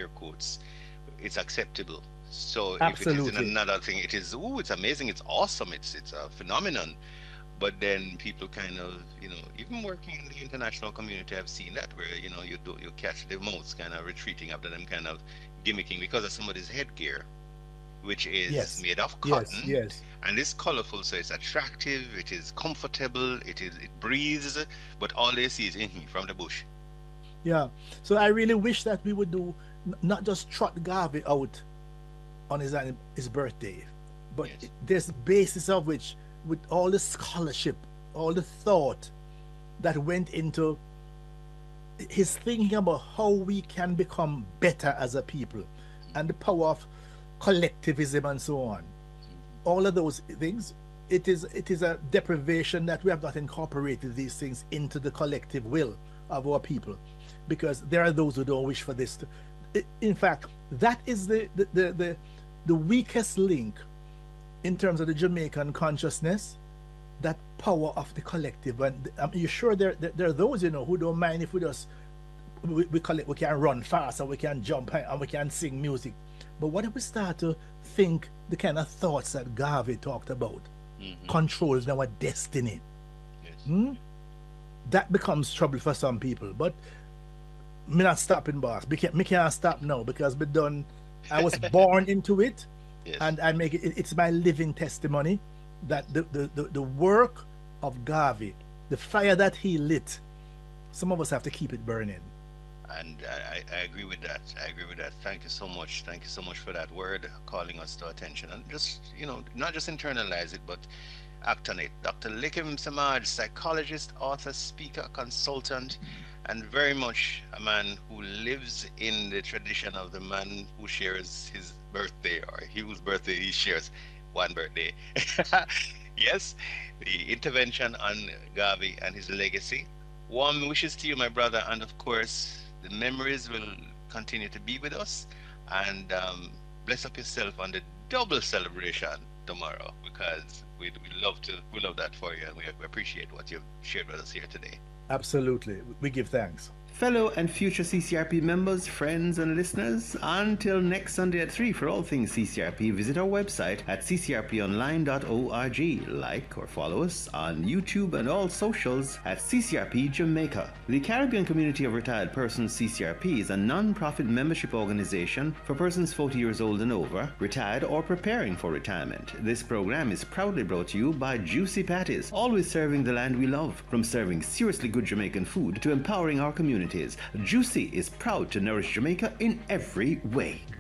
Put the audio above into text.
air quotes, it's acceptable. So if it is in Absolutely. another thing, it is, oh, it's amazing, it's awesome, it's a phenomenon. But then people kind of, even working in the international community, I've seen that where, you catch the most kind of retreating after them kind of gimmicking because of somebody's headgear, which is Yes. made of Yes. cotton Yes. and it's colorful, so it's attractive, it is comfortable, it breathes, but all they see is from the bush. Yeah. So I really wish that we would do not just trot Garvey out on his birthday, but Yes. there's the basis of which, with all the scholarship, all the thought that went into his thinking about how we can become better as a people, and the power of collectivism and so on. All of those things. It is a deprivation that we have not incorporated these things into the collective will of our people, because there are those who don't wish for this to, in fact, that is the weakest link in terms of the Jamaican consciousness, that power of the collective. And you're sure there are those, who don't mind if we just, we call it, we can run fast and we can jump high and we can sing music. But what if we start to think the kind of thoughts that Garvey talked about Hmm. controls our destiny? Yes. Hmm? That becomes trouble for some people. But me not stopping, boss. Me can't stop now because me done. I was born into it, Yes. and I make it's my living testimony that the work of Garvey, the fire that he lit, some of us have to keep it burning. And I agree with that. I agree with that. Thank you so much. Thank you so much for that word, calling us to attention. And just, not just internalize it, but act on it. Dr. Likim Samaj, psychologist, author, speaker, consultant, and very much a man who lives in the tradition of the man who shares his birthday, or he whose birthday he shares one birthday. Yes, the intervention on Gavi and his legacy. Warm wishes to you, my brother, and of course, the memories will continue to be with us. And bless up yourself on the double celebration tomorrow, because we love that for you, and we appreciate what you've shared with us here today. Absolutely, we give thanks. Fellow and future CCRP members, friends, and listeners, until next Sunday at 3 for all things CCRP, visit our website at ccrponline.org. Like or follow us on YouTube and all socials at CCRP Jamaica. The Caribbean Community of Retired Persons CCRP is a non-profit membership organization for persons 40 years old and over, retired or preparing for retirement. This program is proudly brought to you by Juicy Patties, always serving the land we love. From serving seriously good Jamaican food to empowering our communities, Juicy is proud to nourish Jamaica in every way.